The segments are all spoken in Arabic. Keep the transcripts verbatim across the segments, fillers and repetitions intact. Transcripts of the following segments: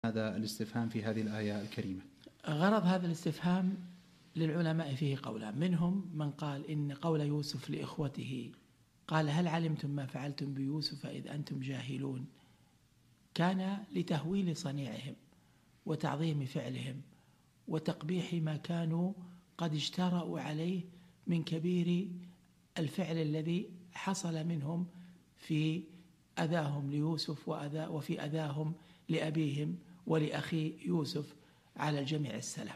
هذا الاستفهام في هذه الآية الكريمة؟ غرض هذا الاستفهام للعلماء فيه قولان، منهم من قال إن قول يوسف لإخوته قال هل علمتم ما فعلتم بيوسف إذ أنتم جاهلون كان لتهويل صنيعهم وتعظيم فعلهم وتقبيح ما كانوا قد اجترأوا عليه من كبير الفعل الذي حصل منهم في أذاهم ليوسف وأذى وفي أذاهم لأبيهم ولأخي يوسف على الجميع السلام.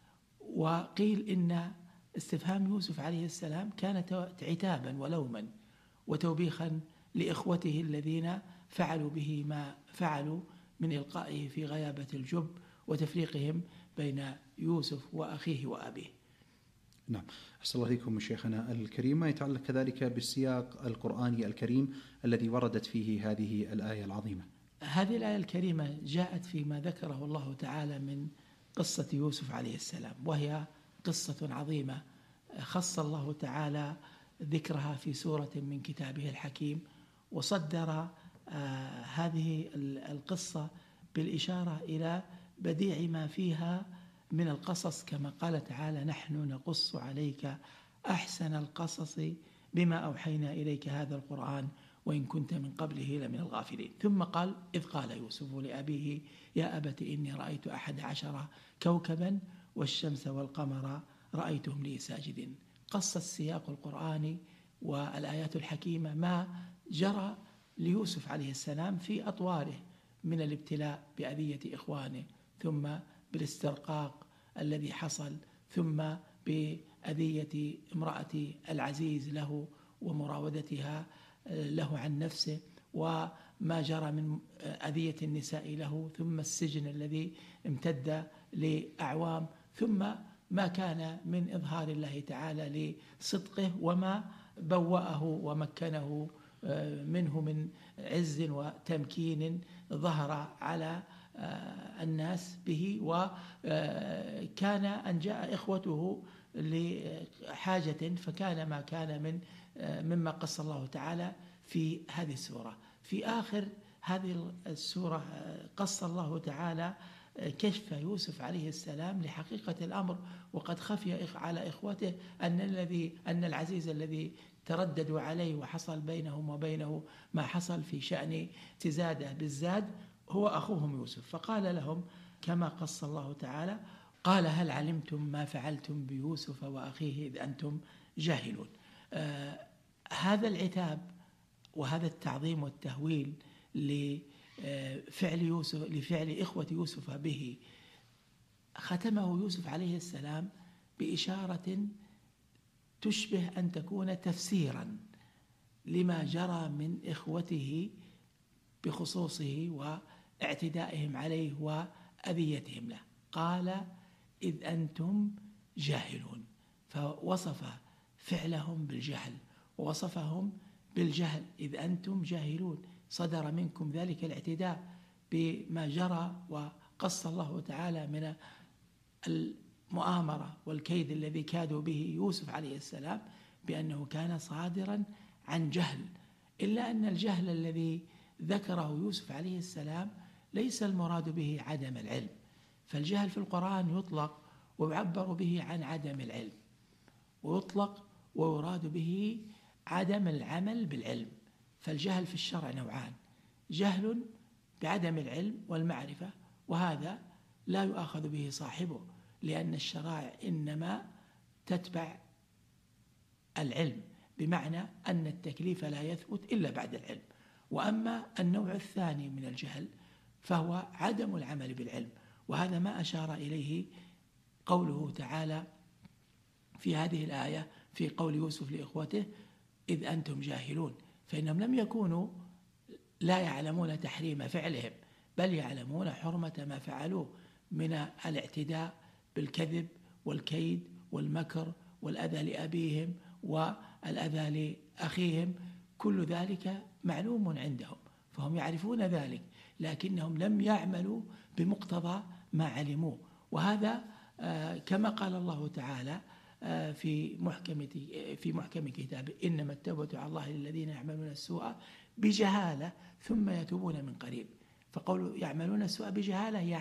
وقيل إن استفهام يوسف عليه السلام كان عتابا ولوما وتوبيخا لإخوته الذين فعلوا به ما فعلوا من إلقائه في غيابة الجب وتفريقهم بين يوسف وأخيه وأبيه. نعم، أحسن الله إليكم شيخنا الكريم. ما يتعلق كذلك بالسياق القرآني الكريم الذي وردت فيه هذه الآية العظيمة. هذه الآية الكريمة جاءت فيما ذكره الله تعالى من قصة يوسف عليه السلام، وهي قصة عظيمة خص الله تعالى ذكرها في سورة من كتابه الحكيم، وصدر آه هذه القصة بالإشارة إلى بديع ما فيها من القصص، كما قال تعالى نحن نقص عليك أحسن القصص بما أوحينا إليك هذا القرآن وإن كنت من قبله لمن الغافلين. ثم قال إذ قال يوسف لأبيه يا أبت إني رأيت أحد عشر كوكبا والشمس والقمر رأيتهم لي ساجدين. قص السياق القرآني والآيات الحكيمة ما جرى ليوسف عليه السلام في أطواره من الابتلاء بأذية إخوانه، ثم بالاسترقاق الذي حصل، ثم بأذية امرأة العزيز له ومراودتها له عن نفسه، وما جرى من أذية النساء له، ثم السجن الذي امتد لأعوام، ثم ما كان من إظهار الله تعالى لصدقه وما بوأه ومكنه منه من عز وتمكين ظهر على الناس به. وكان أن جاء إخوته لحاجة فكان ما كان من مما قص الله تعالى في هذه السورة. في آخر هذه السورة قص الله تعالى كشف يوسف عليه السلام لحقيقة الأمر، وقد خفي على إخوته أن الذي أن العزيز الذي ترددوا عليه وحصل بينهم وبينه ما حصل في شأن تزاده بالزاد هو أخوهم يوسف. فقال لهم كما قص الله تعالى قال هل علمتم ما فعلتم بيوسف وأخيه إذ أنتم جاهلون. آه هذا العتاب وهذا التعظيم والتهويل لفعل يوسف لفعل إخوة يوسف به ختمه يوسف عليه السلام بإشارة تشبه أن تكون تفسيرا لما جرى من إخوته بخصوصه واعتدائهم عليه وأذيتهم له. قال إذ أنتم جاهلون، فوصف فعلهم بالجهل ووصفهم بالجهل. إذ أنتم جاهلون صدر منكم ذلك الاعتداء بما جرى وقص الله تعالى من المؤامرة والكيد الذي كادوا به يوسف عليه السلام بأنه كان صادرا عن جهل، إلا أن الجهل الذي ذكره يوسف عليه السلام ليس المراد به عدم العلم، فالجهل في القرآن يطلق ويعبر به عن عدم العلم، ويطلق ويراد به عدم العمل بالعلم. فالجهل في الشرع نوعان: جهل بعدم العلم والمعرفة، وهذا لا يؤاخذ به صاحبه، لأن الشرائع إنما تتبع العلم، بمعنى أن التكليف لا يثبت إلا بعد العلم. وأما النوع الثاني من الجهل فهو عدم العمل بالعلم، وهذا ما أشار إليه قوله تعالى في هذه الآية في قول يوسف لإخوته إذ أنتم جاهلون، فإنهم لم يكونوا لا يعلمون تحريم فعلهم، بل يعلمون حرمة ما فعلوه من الاعتداء بالكذب والكيد والمكر والأذى لأبيهم والأذى لأخيهم. كل ذلك معلوم عندهم، فهم يعرفون ذلك، لكنهم لم يعملوا بمقتضى ما علموه. وهذا كما قال الله تعالى في محكم في محكم كتابه إنما التوبة على الله للذين يعملون السوء بجهالة ثم يتوبون من قريب. فقولوا يعملون السوء بجهالة يعني